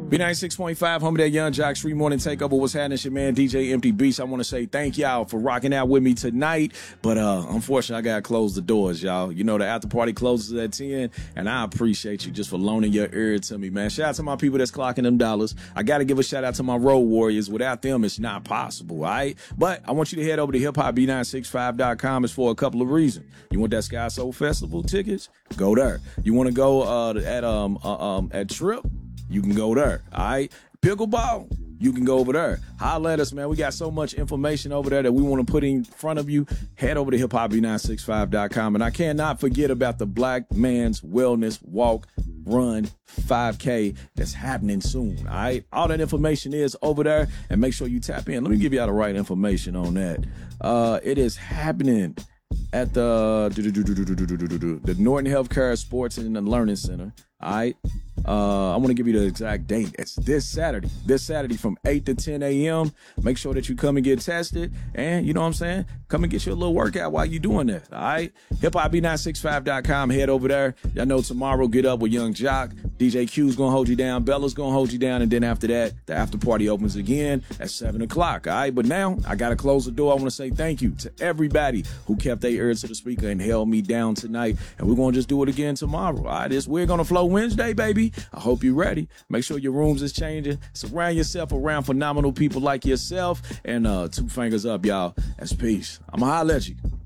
B96.5, home of that Young Jock Street Morning Takeover. What's happening? It's your man, DJ Empty Beast. I want to say thank y'all for rocking out with me tonight. But unfortunately, I got to close the doors, y'all. You know, the after party closes at 10, and I appreciate you just for loaning your ear to me, man. Shout out to my people that's clocking them dollars. I got to give a shout out to my road warriors. Without them, it's not possible, all right? But I want you to head over to hiphopb965.com. It's for a couple of reasons. You want that Sky Soul Festival tickets? Go there. You want to go at Trip? You can go there, all right? Pickleball, you can go over there. Holla at us, man. We got so much information over there that we want to put in front of you. Head over to hiphopb965.com. And I cannot forget about the Black Man's Wellness Walk Run 5K that's happening soon, all right? All that information is over there, and make sure you tap in. Let me give you all the right information on that. It is happening at the Norton Healthcare Sports and Learning Center, all right? I want to give you the exact date. It's this Saturday from 8 to 10 a.m. Make sure that you come and get tested. And you know what I'm saying? Come and get your little workout while you're doing that. All right. hiphopb965.com. Head over there. Y'all know tomorrow, get up with Young Jock. DJ Q's going to hold you down. Bella's going to hold you down. And then after that, the after party opens again at 7 o'clock. All right. But now I got to close the door. I want to say thank you to everybody who kept their ear to the speaker and held me down tonight. And we're going to just do it again tomorrow. All right. It's We're Gonna Flow Wednesday, baby. I hope you're ready. Make sure your rooms is changing. Surround yourself around phenomenal people like yourself. And 2 fingers up, y'all. That's peace. I'ma holler at you.